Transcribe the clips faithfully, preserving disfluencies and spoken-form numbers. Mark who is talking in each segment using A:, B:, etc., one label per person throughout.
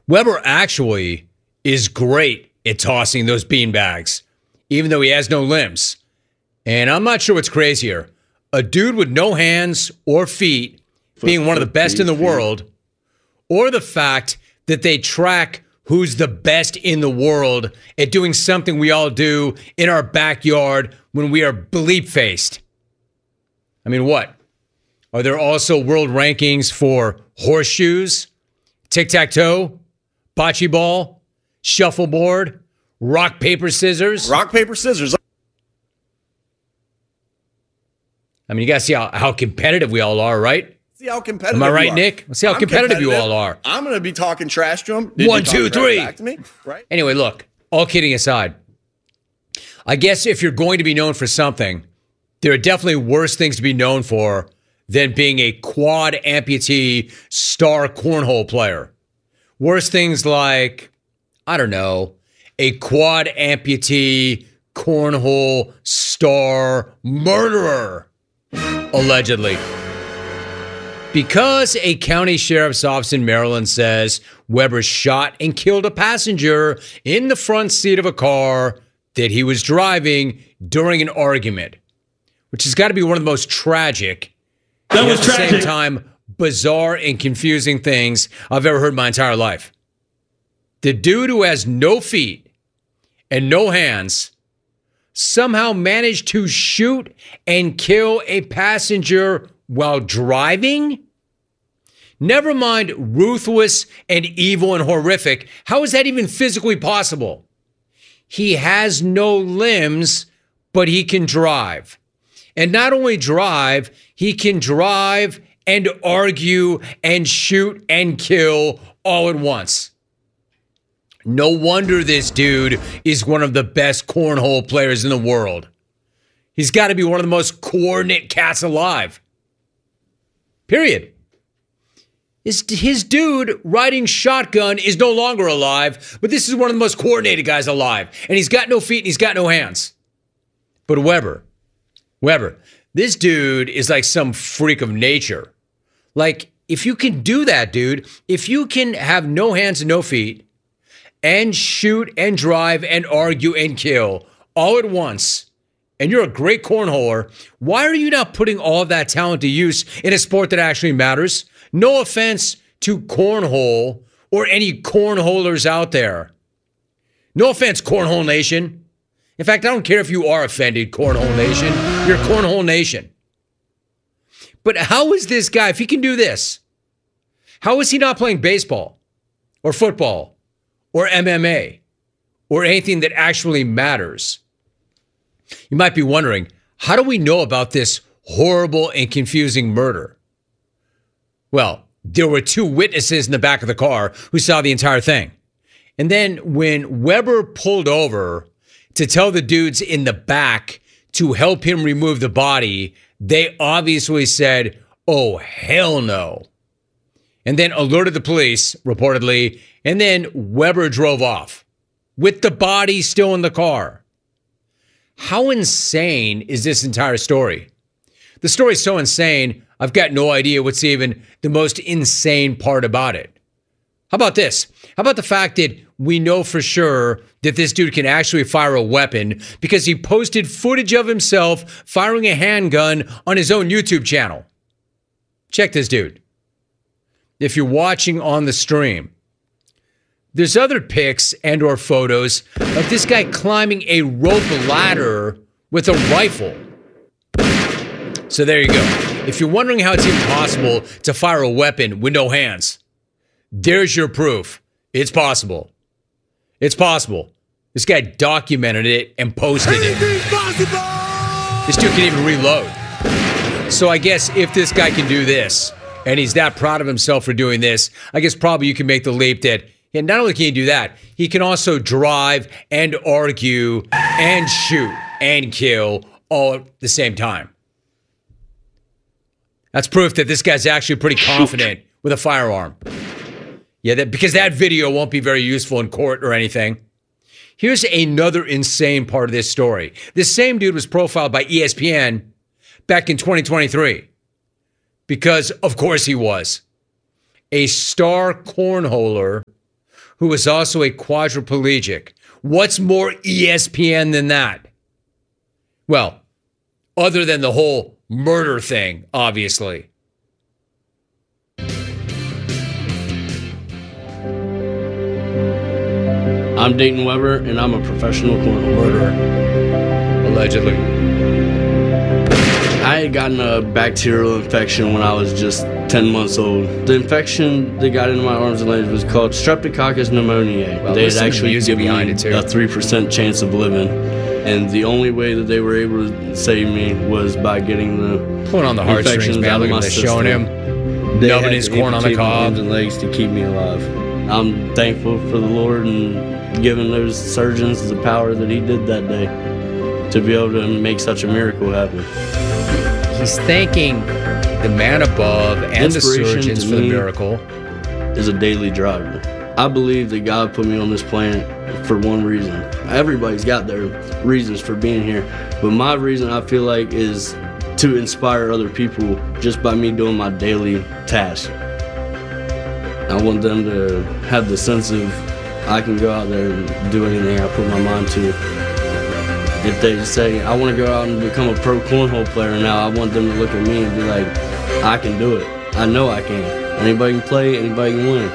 A: Weber actually is great at tossing those beanbags, even though he has no limbs. And I'm not sure what's crazier. A dude with no hands or feet being one of the best in the world, or the fact that they track who's the best in the world at doing something we all do in our backyard when we are bleep-faced. I mean, what? Are there also world rankings for horseshoes, tic-tac-toe, bocce ball, shuffleboard, rock, paper, scissors?
B: Rock, paper, scissors.
A: I mean, you got to see how, how competitive we all are, right?
B: See how competitive
A: Am I right,
B: you are.
A: Nick? Let's see how
B: I'm
A: competitive, competitive you all are.
B: I'm going to be talking trash to him. Did
A: One, two, three.
B: Back to me? Right?
A: Anyway, look, all kidding aside, I guess if you're going to be known for something, there are definitely worse things to be known for than being a quad amputee star cornhole player. Worse things like, I don't know, a quad amputee cornhole star murderer, allegedly. Because a county sheriff's office in Maryland says Weber shot and killed a passenger in the front seat of a car that he was driving during an argument, which has got to be one of the most tragic,
C: that
A: and
C: was
A: at the
C: tragic.
A: same time bizarre and confusing things I've ever heard in my entire life. The dude who has no feet and no hands somehow managed to shoot and kill a passenger while driving? Never mind ruthless and evil and horrific. How is that even physically possible? He has no limbs, but he can drive. And not only drive, he can drive and argue and shoot and kill all at once. No wonder this dude is one of the best cornhole players in the world. He's got to be one of the most coordinate cats alive. Period. His, his dude riding shotgun is no longer alive, but this is one of the most coordinated guys alive. And he's got no feet and he's got no hands. But Weber, Weber, this dude is like some freak of nature. Like, if you can do that, dude, if you can have no hands and no feet and shoot and drive and argue and kill all at once, and you're a great cornholer, why are you not putting all of that talent to use in a sport that actually matters? No offense to cornhole or any cornholers out there. No offense, Cornhole Nation. In fact, I don't care if you are offended, Cornhole Nation. You're Cornhole Nation. But how is this guy, if he can do this, how is he not playing baseball or football or M M A or anything that actually matters? You might be wondering, how do we know about this horrible and confusing murder? Well, there were two witnesses in the back of the car who saw the entire thing. And then when Weber pulled over to tell the dudes in the back to help him remove the body, they obviously said, oh, hell no. And then alerted the police, reportedly, and then Weber drove off with the body still in the car. How insane is this entire story? The story is so insane, I've got no idea what's even the most insane part about it. How about this? How about the fact that we know for sure that this dude can actually fire a weapon because he posted footage of himself firing a handgun on his own YouTube channel? Check this dude. If you're watching on the stream, there's other pics and or photos of this guy climbing a rope ladder with a rifle. So there you go. If you're wondering how it's even possible to fire a weapon with no hands, there's your proof. It's possible. It's possible. This guy documented it and posted it. This dude can even reload. So I guess if this guy can do this, and he's that proud of himself for doing this, I guess probably you can make the leap that and not only can he do that, he can also drive and argue and shoot and kill all at the same time. That's proof that this guy's actually pretty confident with a firearm. Yeah, that, because that video won't be very useful in court or anything. Here's another insane part of this story. This same dude was profiled by E S P N back in twenty twenty-three. Because, of course, he was. A star cornholer who was also a quadriplegic. What's more E S P N than that? Well, other than the whole murder thing, obviously.
C: I'm Dayton Weber, and I'm a professional cornhole
A: Murderer. Allegedly.
C: I had gotten a bacterial infection when I was just ten months old. The infection that got into my arms and legs was called Streptococcus pneumoniae.
A: Well,
C: they had
A: listen to the
C: actually
A: music
C: given
A: behind
C: me
A: it, too.
C: a three percent chance of living. And the only way that they were able to save me was by getting the
A: Pulling on the heartstrings,
C: infections
A: man.
C: out
A: Look
C: of
A: at
C: my
A: this, showing
C: system.
A: him,
C: They
A: nubbing
C: had
A: his
C: to
A: corn on the
C: amputate my
A: cob.
C: arms and legs to keep me alive. I'm thankful for the Lord and giving those surgeons the power that He did that day to be able to make such a miracle happen.
A: He's thanking the man above and the
C: Inspiration
A: surgeons
C: to
A: for the
C: me
A: miracle.
C: Is a daily driver. I believe that God put me on this planet for one reason. Everybody's got their reasons for being here, but my reason, I feel like, is to inspire other people just by me doing my daily task. I want them to have the sense of I can go out there and do anything I put my mind to. If they say, I want to go out and become a pro cornhole player now, I want them to look at me and be like, I can do it. I know I can. Anybody can play, anybody can win.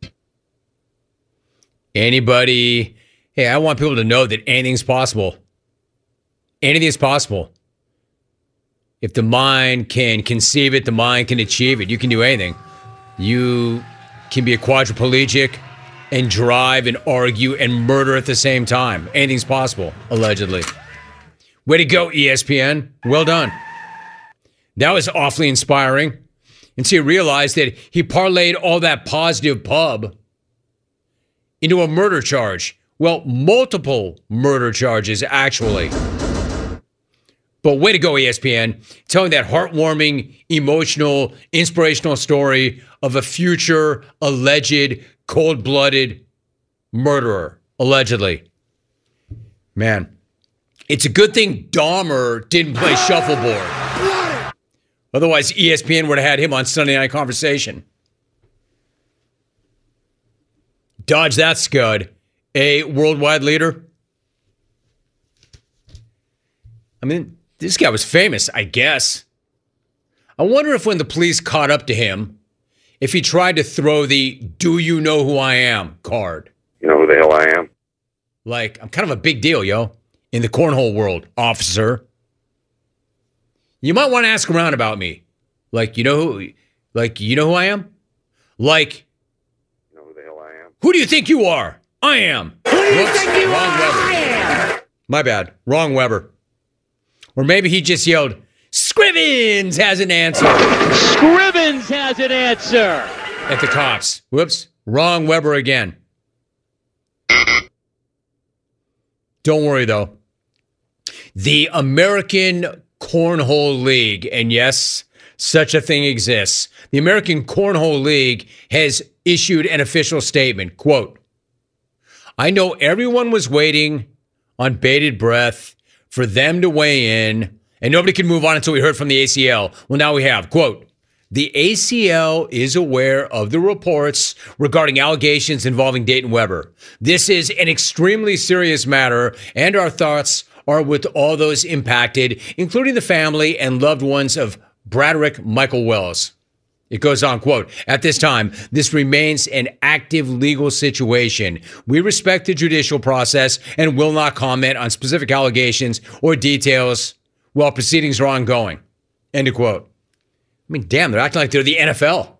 A: Anybody, hey, I want people to know that anything's possible. Anything is possible. If the mind can conceive it, the mind can achieve it. You can do anything. You can be a quadriplegic and drive and argue and murder at the same time. Anything's possible, allegedly. Way to go, E S P N. Well done. That was awfully inspiring. And so you realize that he parlayed all that positive pub into a murder charge. Well, multiple murder charges, actually. But way to go, E S P N. Telling that heartwarming, emotional, inspirational story of a future alleged cold-blooded murderer, allegedly. Man, it's a good thing Dahmer didn't play shuffleboard. Otherwise, E S P N would have had him on Sunday Night Conversation. Dodge that scud. A worldwide leader. I mean, this guy was famous, I guess. I wonder if when the police caught up to him, if he tried to throw the "do you know who I am" card.
D: You know who the hell I am?
A: Like, I'm kind of a big deal, yo, in the cornhole world, officer. You might want to ask around about me. Like, you know who, like, you know who I am? Like,
D: You know who the hell I am?
A: who do you think you are? I am. Who do you Whoops, think you wrong are? Weber. I am. My bad. Wrong Weber. Or maybe he just yelled, "Scrivens has an answer."
E: Scrivens has an answer.
A: At the cops. Whoops. Wrong Weber again. Don't worry, though. The American Cornhole League, and yes, such a thing exists. The American Cornhole League has issued an official statement. Quote, "I know everyone was waiting on bated breath for them to weigh in, and nobody could move on until we heard from the A C L. Well, now we have. Quote, "The A C L is aware of the reports regarding allegations involving Dayton Weber. This is an extremely serious matter, and our thoughts are with all those impacted, including the family and loved ones of Braderick Michael Wells." It goes on, quote, "At this time, this remains an active legal situation. We respect the judicial process and will not comment on specific allegations or details while proceedings are ongoing." End of quote. I mean, damn, they're acting like they're the N F L.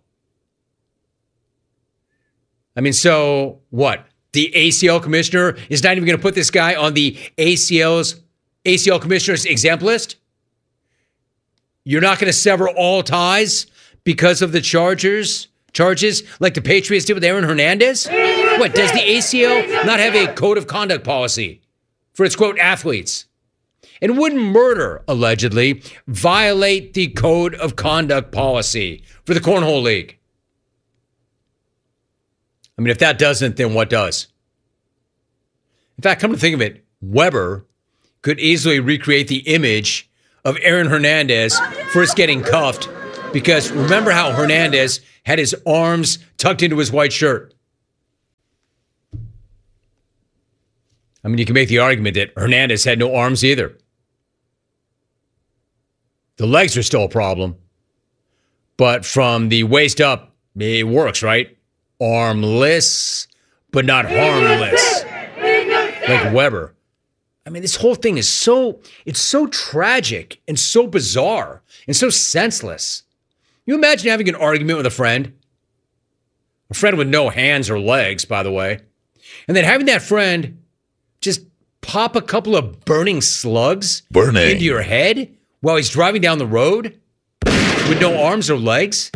A: I mean, so what? The A C L commissioner is not even going to put this guy on the A C L's A C L commissioner's exempt list? You're not going to sever all ties because of the Chargers charges like the Patriots did with Aaron Hernandez? What, does the A C L not have a code of conduct policy for its, quote, athletes? And wouldn't murder, allegedly, violate the code of conduct policy for the Cornhole League? I mean, if that doesn't, then what does? In fact, come to think of it, Weber could easily recreate the image of Aaron Hernandez first getting cuffed, because remember how Hernandez had his arms tucked into his white shirt? I mean, you can make the argument that Hernandez had no arms either. The legs are still a problem. But from the waist up, it works, right? Armless, but not harmless. Like Weber. I mean, this whole thing is so, it's so tragic and so bizarre and so senseless. You imagine having an argument with a friend, a friend with no hands or legs, by the way, and then having that friend just pop a couple of burning slugs
F: burning.
A: into your head while he's driving down the road with no arms or legs.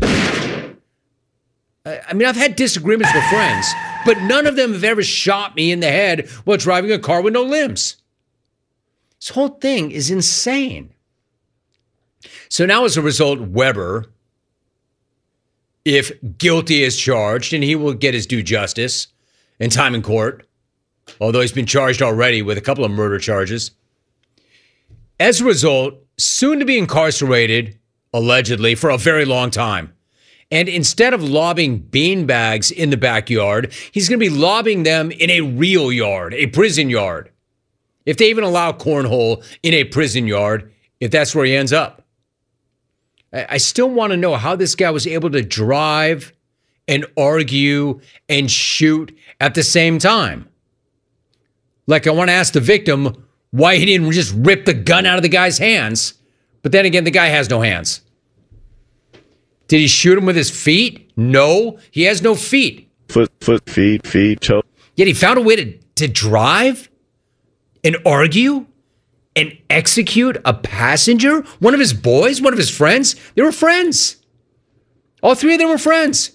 A: I mean, I've had disagreements with friends, but none of them have ever shot me in the head while driving a car with no limbs. This whole thing is insane. So now as a result, Weber, if guilty is charged, and he will get his due justice and time in court, although he's been charged already with a couple of murder charges. As a result, soon to be incarcerated, allegedly, for a very long time. And instead of lobbing beanbags in the backyard, he's going to be lobbing them in a real yard, a prison yard. If they even allow cornhole in a prison yard, if that's where he ends up. I still want to know how this guy was able to drive and argue and shoot at the same time. Like, I want to ask the victim why he didn't just rip the gun out of the guy's hands. But then again, the guy has no hands. Did he shoot him with his feet? No, he has no feet.
F: Foot, foot, feet, feet, toe.
A: Yet he found a way to, to drive and argue and execute a passenger, one of his boys, one of his friends. They were friends. All three of them were friends.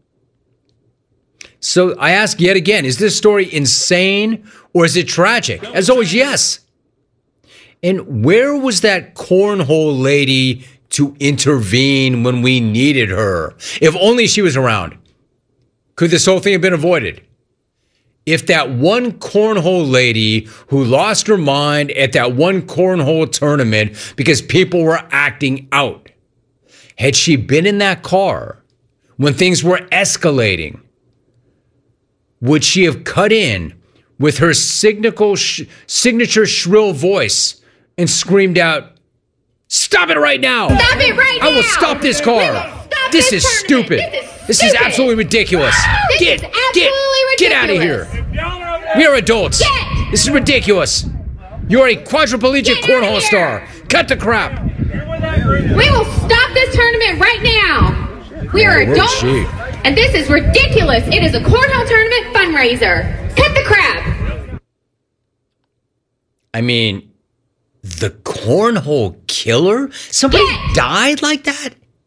A: So I ask yet again, is this story insane or is it tragic? As always, yes. And where was that cornhole lady to intervene when we needed her? If only she was around. Could this whole thing have been avoided? If that one cornhole lady who lost her mind at that one cornhole tournament because people were acting out, had she been in that car when things were escalating, would she have cut in with her signature, sh- signature shrill voice and screamed out, "Stop it right now!
G: Stop it right now!
A: I will stop this car!
G: Stop
A: This,
G: this
A: is
G: tournament.
A: stupid.
G: This is
A: This is
G: stupid.
A: absolutely ridiculous!
G: This
A: get,
G: is absolutely
A: get, get out of here!
G: ridiculous.
A: We are adults.
G: Get.
A: This is ridiculous. You're a quadriplegic
G: Get out of
A: cornhole
G: here.
A: star. Cut the crap.
G: We will stop this tournament right now. We are
A: Yeah, where's
G: adults,
A: she?
G: and this is ridiculous. It is a cornhole tournament fundraiser. Cut the crap.
A: I mean, the cornhole killer? Somebody
G: Get.
A: died like that?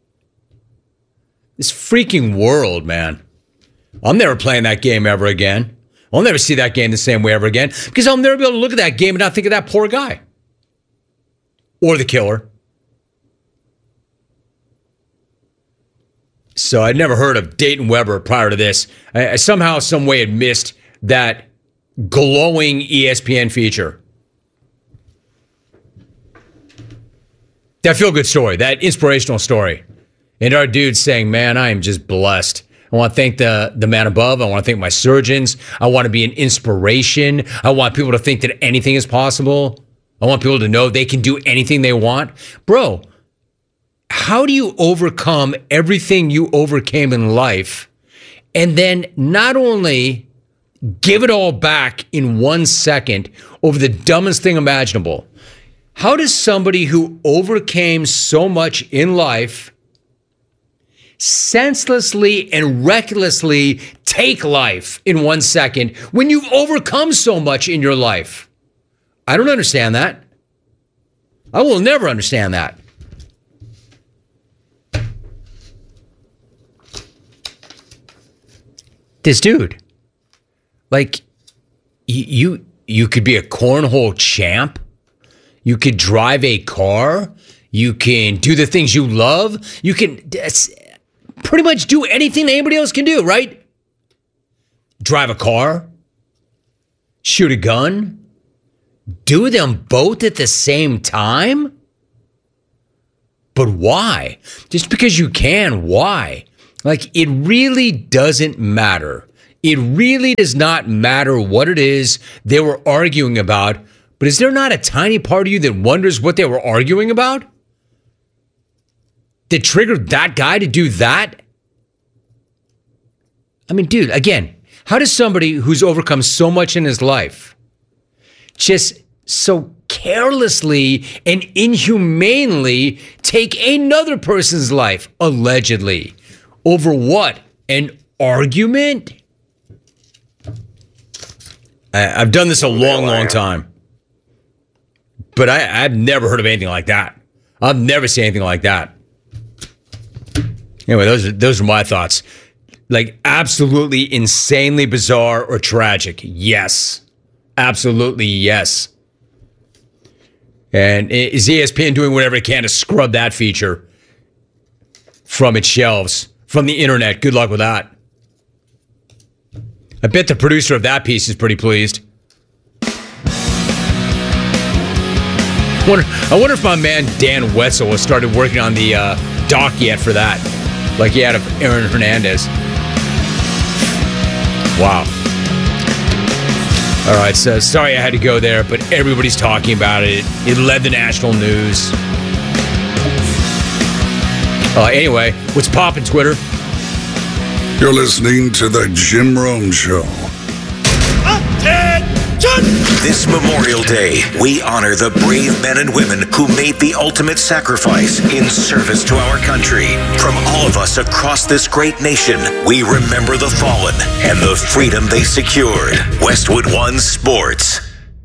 A: This freaking world, man. I'm never playing that game ever again. I'll never see that game the same way ever again because I'll never be able to look at that game and not think of that poor guy. Or the killer. So I'd never heard of Dayton Weber prior to this. I, I somehow, some way had missed that glowing E S P N feature. That feel-good story, that inspirational story. And our dude saying, man, I am just blessed. I want to thank the, the man above. I want to thank my surgeons. I want to be an inspiration. I want people to think that anything is possible. I want people to know they can do anything they want. Bro, how do you overcome everything you overcame in life and then not only give it all back in one second over the dumbest thing imaginable? How does somebody who overcame so much in life senselessly and recklessly take life in one second when you've overcome so much in your life? I don't understand that. I will never understand that. This dude, like, you you could be a cornhole champ. You could drive a car. You can do the things you love. You can pretty much do anything anybody else can do, right? Drive a car. Shoot a gun. Do them both at the same time? But why? Just because you can, why? Like, it really doesn't matter It really does not matter what it is they were arguing about, but is there not a tiny part of you that wonders what they were arguing about? That triggered that guy to do that? I mean, dude, again, how does somebody who's overcome so much in his life just so carelessly and inhumanely take another person's life, allegedly, over what? An argument? I, I've done this a long, long time. But I, I've never heard of anything like that. I've never seen anything like that. Anyway, those are, those are my thoughts. Like, absolutely insanely bizarre or tragic. Yes. Absolutely yes. And is E S P N doing whatever it can to scrub that feature from its shelves, from the internet? Good luck with that. I bet the producer of that piece is pretty pleased. I wonder, I wonder if my man Dan Wetzel has started working on the uh, doc yet for that, like he had of Aaron Hernandez. Wow. All right, so sorry I had to go there, but everybody's talking about it. It led the national news. Uh, anyway, what's poppin', Twitter?
H: You're listening to The Jim Rome Show.
I: This Memorial Day, we honor the brave men and women who made the ultimate sacrifice in service to our country. From all of us across this great nation, we remember the fallen and the freedom they secured. Westwood One Sports.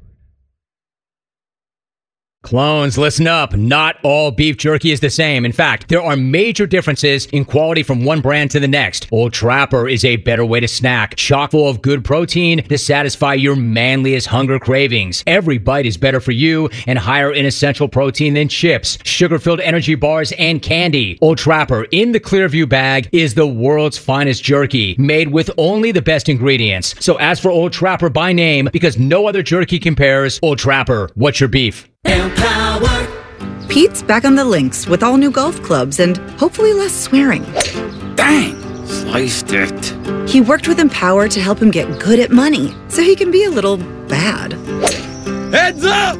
A: Clones, listen up. Not all beef jerky is the same. In fact, there are major differences in quality from one brand to the next. Old Trapper is a better way to snack, chock full of good protein to satisfy your manliest hunger cravings. Every bite is better for you and higher in essential protein than chips, sugar-filled energy bars, and candy. Old Trapper in the Clearview bag is the world's finest jerky, made with only the best ingredients. So ask for Old Trapper by name because no other jerky compares. Old Trapper, what's your beef?
J: Empower. Pete's back on the links with all new golf clubs and hopefully less swearing.
K: Dang, sliced it.
J: He worked with Empower to help him get good at money so he can be a little bad.
K: Heads up!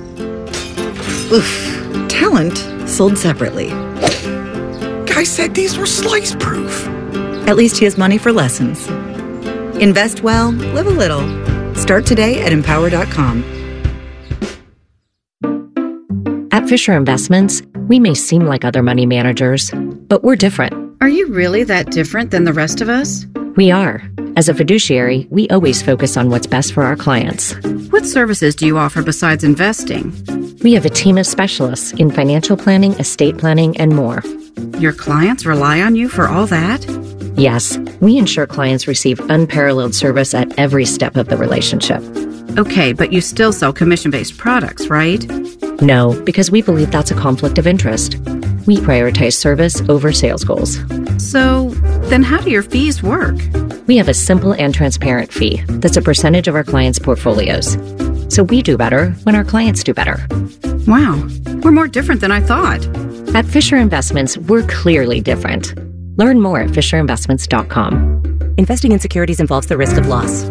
J: Oof. Talent sold separately.
K: Guy said these were slice proof.
J: At least he has money for lessons. Invest well, live a little. Start today at empower dot com.
L: At Fisher Investments, we may seem like other money managers, but we're different.
M: Are you really that different than the rest of us?
L: We are. As a fiduciary, we always focus on what's best for our clients.
M: What services do you offer besides investing?
L: We have a team of specialists in financial planning, estate planning, and more.
M: Your clients rely on you for all that?
L: Yes, we ensure clients receive unparalleled service at every step of the relationship.
M: Okay, but you still sell commission-based products, right?
L: No, because we believe that's a conflict of interest. We prioritize service over sales goals.
M: So, then how do your fees work?
L: We have a simple and transparent fee that's a percentage of our clients' portfolios. So we do better when our clients do better.
M: Wow, we're more different than I thought.
L: At Fisher Investments, we're clearly different. Learn more at fisher investments dot com.
N: Investing in securities involves the risk of loss.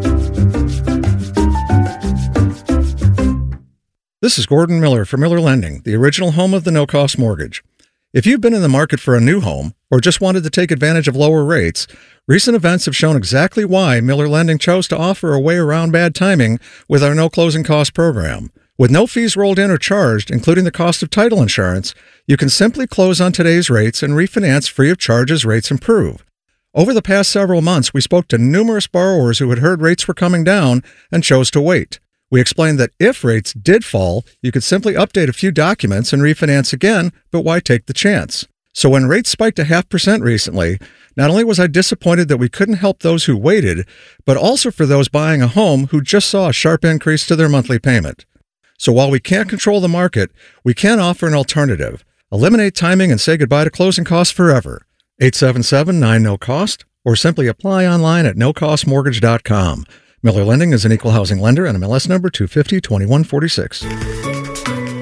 O: This is Gordon Miller from Miller Lending, the original home of the no-cost mortgage. If you've been in the market for a new home or just wanted to take advantage of lower rates, recent events have shown exactly why Miller Lending chose to offer a way around bad timing with our no closing cost program. With no fees rolled in or charged, including the cost of title insurance, you can simply close on today's rates and refinance free of charge as rates improve. Over the past several months, we spoke to numerous borrowers who had heard rates were coming down and chose to wait. We explained that if rates did fall, you could simply update a few documents and refinance again, but why take the chance? So when rates spiked a half percent recently, not only was I disappointed that we couldn't help those who waited, but also for those buying a home who just saw a sharp increase to their monthly payment. So while we can't control the market, we can offer an alternative. Eliminate timing and say goodbye to closing costs forever. eight seven seven, nine, no cost, or simply apply online at no cost mortgage dot com. Miller Lending is an equal housing lender and M L S number two fifty, twenty-one forty-six.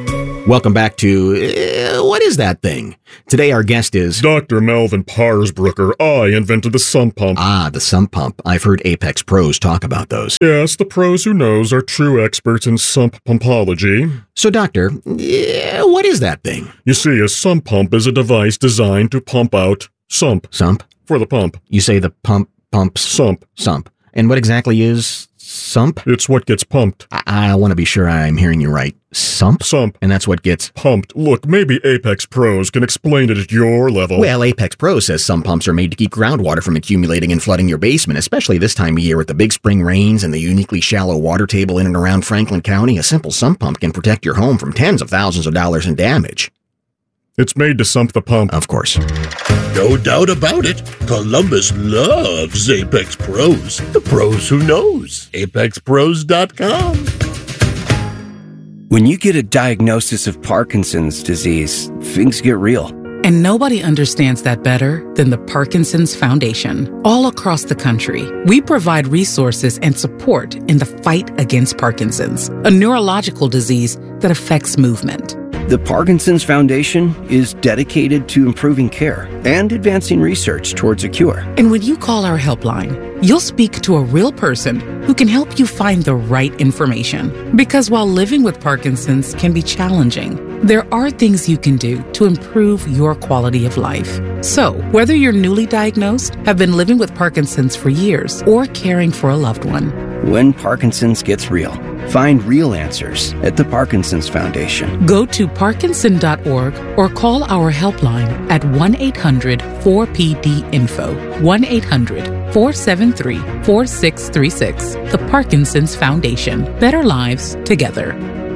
P: Welcome back to uh, What Is That Thing? Today our guest is
F: Doctor Melvin Parsbrucker. I invented the sump pump.
P: Ah, the sump pump. I've heard Apex pros talk about those.
F: Yes, the pros who knows are true experts in sump pumpology.
P: So, doctor, uh, what is that thing?
F: You see, a sump pump is a device designed to pump out sump.
P: Sump?
F: For the pump.
P: You say the pump pumps?
F: Sump.
P: Sump. And what exactly is sump?
F: It's what gets pumped.
P: I, I want to be sure I'm hearing you right. Sump?
F: Sump.
P: And that's what gets
F: pumped. Look, maybe Apex Pros can explain it at your level.
P: Well, Apex Pros says some pumps are made to keep groundwater from accumulating and flooding your basement, especially this time of year with the big spring rains and the uniquely shallow water table in and around Franklin County. A simple sump pump can protect your home from tens of thousands of dollars in damage.
F: It's made to sump the pump.
P: Of course.
Q: No doubt about it. Columbus loves Apex Pros. The pros who knows. Apex Pros dot com.
R: When you get a diagnosis of Parkinson's disease, things get real.
S: And nobody understands that better than the Parkinson's Foundation. All across the country, we provide resources and support in the fight against Parkinson's, a neurological disease that affects movement.
R: The Parkinson's Foundation is dedicated to improving care and advancing research towards a cure.
S: And when you call our helpline, you'll speak to a real person who can help you find the right information. Because while living with Parkinson's can be challenging, there are things you can do to improve your quality of life. So, whether you're newly diagnosed, have been living with Parkinson's for years, or caring for a loved one,
R: when Parkinson's gets real, find real answers at the Parkinson's Foundation.
S: Go to parkinson dot org or call our helpline at one eight hundred four P D info, one eight hundred four seven three four six three six. The Parkinson's Foundation. Better lives together.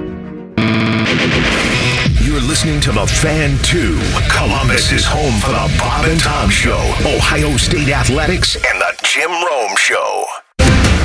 I: You're listening to The Fan two. Columbus is home for the Bob and Tom Show, Ohio State Athletics, and the Jim Rome Show.